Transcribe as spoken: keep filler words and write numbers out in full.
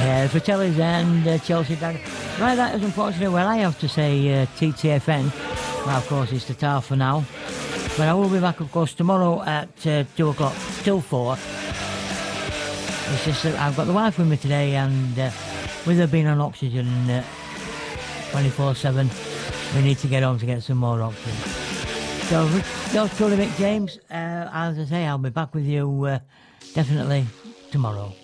Yeah, Fratellis and uh, Chelsea Dagger. Right, that is unfortunately where I have to say uh, T T F N. Well, of course, it's the tar for now. But I will be back, of course, tomorrow at uh, two o'clock till four. It's just that I've got the wife with me today, and uh, with her being on oxygen uh, twenty-four seven, we need to get home to get some more oxygen. So, that's truly Mick James. Uh, as I say, I'll be back with you uh, definitely tomorrow.